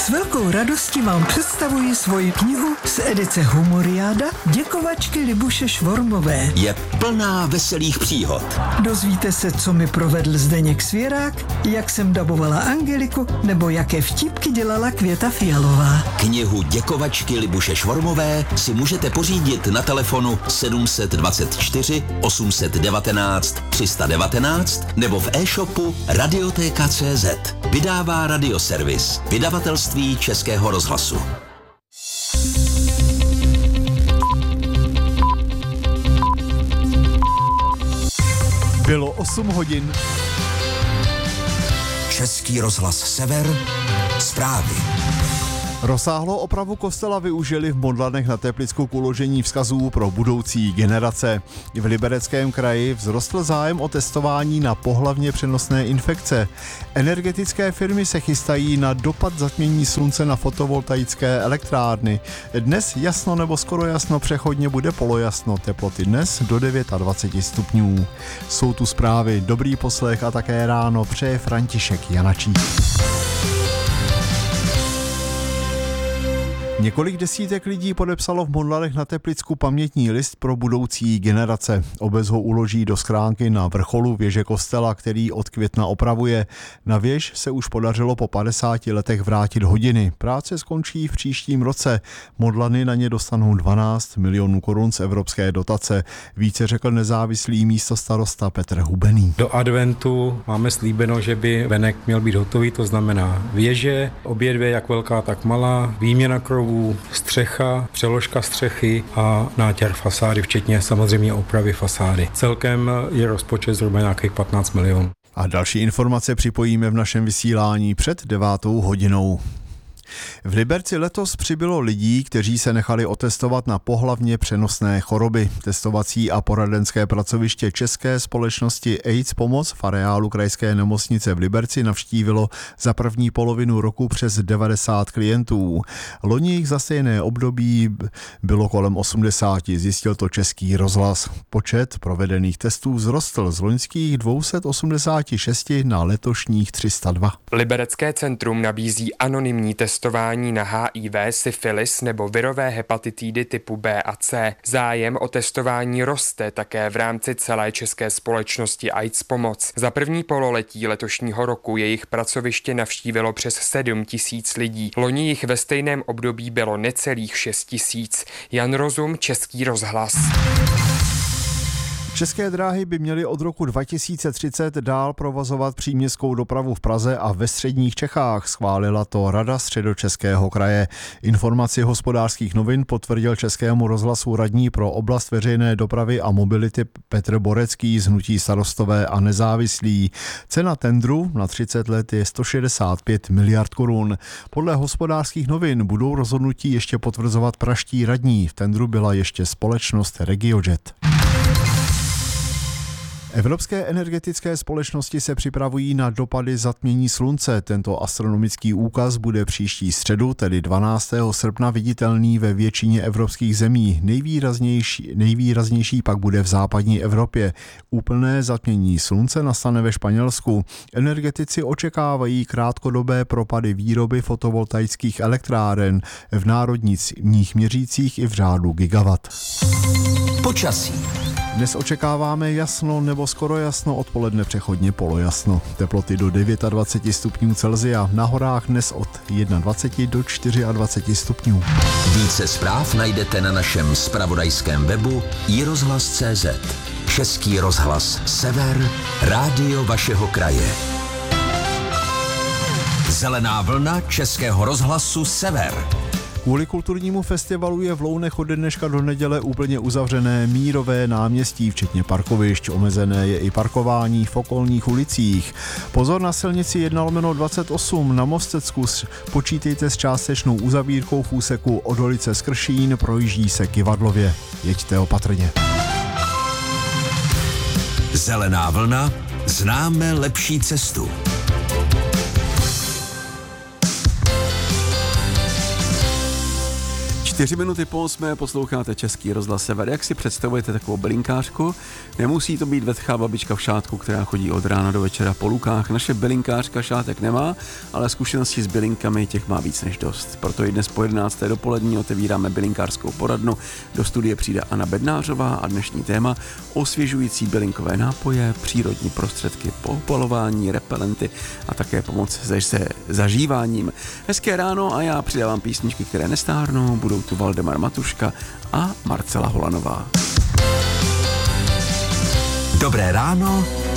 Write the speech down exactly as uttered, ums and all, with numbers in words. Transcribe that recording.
S velkou radostí vám představuji svoji knihu z edice Humoriáda Děkovačky Libuše Švormové. Je plná veselých příhod. Dozvíte se, co mi provedl Zdeněk Svěrák, jak jsem dabovala Angeliku, nebo jaké vtípky dělala Květa Fialová. Knihu Děkovačky Libuše Švormové si můžete pořídit na telefonu sedm dvacet čtyři osm devatenáct tři sta devatenáct nebo v e-shopu radioteka tečka cé zet. Vydává Radioservis, vydavatelství Českého rozhlasu. Bylo osm hodin. Český rozhlas Sever, zprávy. Rozsáhlou opravu kostela využili v Modlanech na Teplicku k uložení vzkazů pro budoucí generace. V Libereckém kraji vzrostl zájem o testování na pohlavně přenosné infekce. Energetické firmy se chystají na dopad zatmění slunce na fotovoltaické elektrárny. Dnes jasno nebo skoro jasno, přechodně bude polojasno. Teploty dnes do dvacet devět stupňů. Jsou tu zprávy, dobrý poslech a také ráno přeje František Janačík. Několik desítek lidí podepsalo v Modlanech na Teplicku pamětní list pro budoucí generace. Obec ho uloží do schránky na vrcholu věže kostela, který od května opravuje. Na věž se už podařilo po padesáti letech vrátit hodiny. Práce skončí v příštím roce. Modlany na ně dostanou dvanáct milionů korun z evropské dotace. Více řekl nezávislý místostarosta Petr Hubený. Do adventu máme slíbeno, že by venek měl být hotový, to znamená věže, obě dvě, jak velká, tak malá, výměna krovů, střecha, přeložka střechy a nátěr fasády, včetně samozřejmě opravy fasády. Celkem je rozpočet zhruba nějakých patnáct milionů. A další informace připojíme v našem vysílání před devátou hodinou. V Liberci letos přibylo lidí, kteří se nechali otestovat na pohlavně přenosné choroby. Testovací a poradenské pracoviště České společnosti AIDS Pomoc v areálu krajské nemocnice v Liberci navštívilo za první polovinu roku přes devadesát klientů. Loni jich za stejné období bylo kolem osmdesáti, zjistil to Český rozhlas. Počet provedených testů vzrostl z loňských dvě stě osmdesát šest na letošních tři sta dva. Liberecké centrum nabízí anonymní testování na H I V, syfilis nebo virové hepatitidy typu B a C. Zájem o testování roste také v rámci celé České společnosti AIDS Pomoc. Za první pololetí letošního roku jejich pracoviště navštívilo přes sedm tisíc lidí. Loni jich ve stejném období bylo necelých šest tisíc. Jan Rozum, Český rozhlas. České dráhy by měly od roku dva tisíce třicet dál provozovat příměstskou dopravu v Praze a ve středních Čechách. Schválila to Rada Středočeského kraje. Informaci Hospodářských novin potvrdil Českému rozhlasu radní pro oblast veřejné dopravy a mobility Petr Borecký z hnutí Starostové a nezávislí. Cena tendru na třicet let je sto šedesát pět miliard korun. Podle Hospodářských novin budou rozhodnutí ještě potvrzovat pražští radní. V tendru byla ještě společnost Regiojet. Evropské energetické společnosti se připravují na dopady zatmění slunce. Tento astronomický úkaz bude příští středu, tedy dvanáctého srpna, viditelný ve většině evropských zemí. Nejvýraznější, nejvýraznější pak bude v západní Evropě. Úplné zatmění slunce nastane ve Španělsku. Energetici očekávají krátkodobé propady výroby fotovoltaických elektráren v národních měřících i v řádu gigawatt. Počasí. Dnes očekáváme jasno nebo skoro jasno, odpoledne přechodně polojasno. Teploty do dvacet devět stupňů Celsia, na horách dnes od dvacet jedna do dvacet čtyři stupňů. Více zpráv najdete na našem zpravodajském webu i rozhlas tečka cé zet. Český rozhlas Sever, rádio vašeho kraje. Zelená vlna Českého rozhlasu Sever. Kvůli kulturnímu festivalu je v Lounech od dneška do neděle úplně uzavřené Mírové náměstí, včetně parkovišť. Omezené je i parkování v okolních ulicích. Pozor na silnici jedna lomeno dvacet osm na Mostecku. Počítejte s částečnou uzavírkou v úseku od Holice Skršín, projíždí se Kivadlově. Jeďte opatrně. Zelená vlna, známe lepší cestu. Čtyři minuty po osmé posloucháte Český rozhlas Sever. Jak si představujete takovou bylinkářku? Nemusí to být vetchá babička v šátku, která chodí od rána do večera po lukách. Naše bylinkářka šátek nemá, ale zkušenosti s bylinkami těch má víc než dost. Proto i dnes po jedenácté dopolední otevíráme bylinkářskou poradnu. Do studie přijde Anna Bednářová a dnešní téma osvěžující bylinkové nápoje, přírodní prostředky po opalování, repelenty a také pomoc se, se zažíváním. Hezké ráno a já přidávám písničky, které nestárnou. Budou tu Valdemar Matuška a Marcela Holanová. Dobré ráno